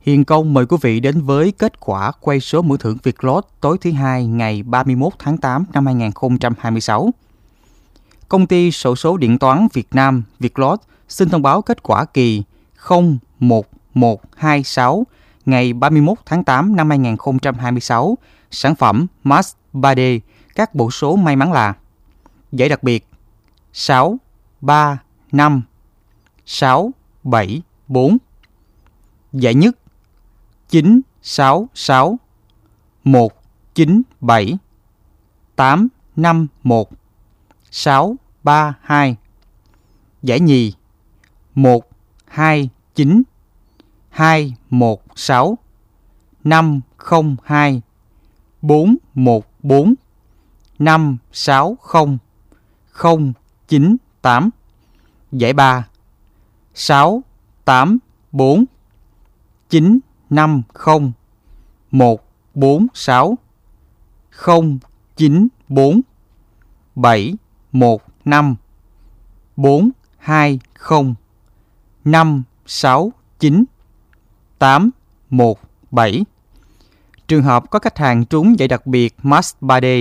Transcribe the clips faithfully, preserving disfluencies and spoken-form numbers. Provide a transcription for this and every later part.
Hiền Công mời quý vị đến với kết quả quay số mở thưởng Vietlott tối thứ hai ngày ba mươi mốt tháng tám năm hai nghìn không trăm hai mươi sáu. Công ty xổ số điện toán Việt Nam Vietlott xin thông báo kết quả kỳ không một một hai sáu ngày ba mươi mốt tháng tám năm hai nghìn không trăm hai mươi sáu. Sản phẩm Max ba D. Các bộ số may mắn là giải đặc biệt sáu ba năm sáu bảy bốn, giải nhất chín sáu sáu một chín bảy tám năm một sáu ba hai, giải nhì một hai chín hai một sáu năm không hai bốn một bốn năm sáu không không chín tám, giải ba sáu tám bốn chín năm không một bốn sáu không chín bốn bảy một năm bốn hai không năm sáu chín tám một bảy. Trường hợp có khách hàng trúng giải đặc biệt Max ba D.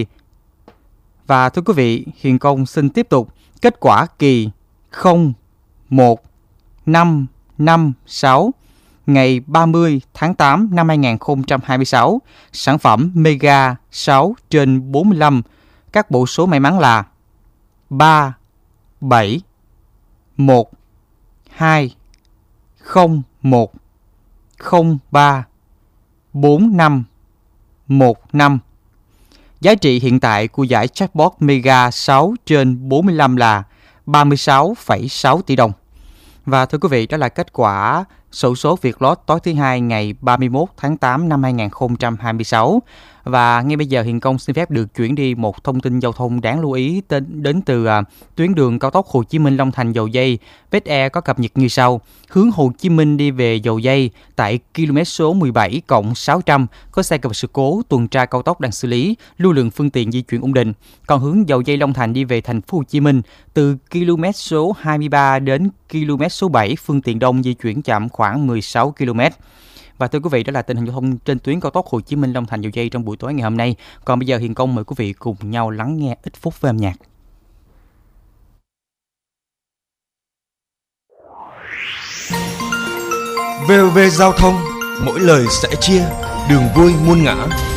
Và thưa quý vị, Hiền Công xin tiếp tục kết quả kỳ không một năm năm sáu ngày ba mươi tháng tám năm hai nghìn không trăm hai mươi sáu. Sản phẩm Mega sáu trên bốn mươi lăm. Các bộ số may mắn là ba bảy một hai không một không ba bốn năm một năm. Giá trị hiện tại của giải jackpot Mega sáu trên bốn mươi lăm là ba mươi sáu phẩy sáu tỷ đồng. Và thưa quý vị, đó là kết quả xổ số Vietlott tối thứ hai ngày ba mươi mốt tháng tám năm hai nghìn không trăm hai mươi sáu. Và ngay bây giờ Hiền Công xin phép được chuyển đi một thông tin giao thông đáng lưu ý tên, đến từ à, tuyến đường cao tốc Hồ Chí Minh Long Thành Dầu Giây. vê e có cập nhật như sau. Hướng Hồ Chí Minh đi về Dầu Giây tại km số mười bảy cộng sáu trăm có xe gặp sự cố, tuần tra cao tốc đang xử lý, lưu lượng phương tiện di chuyển ổn định. Còn hướng Dầu Giây Long Thành đi về thành phố Hồ Chí Minh từ km số hai mươi ba đến km số bảy, phương tiện đông di chuyển chậm khoảng mười sáu ki lô mét. Và thưa quý vị, đó là tình hình giao thông trên tuyến cao tốc Hồ Chí Minh Long Thành Dầu Giây trong buổi tối ngày hôm nay. Còn bây giờ Hiền Công mời quý vị cùng nhau lắng nghe ít phút với âm nhạc. vê o vê Giao thông, mỗi lời sẻ chia, đường vui muôn ngã.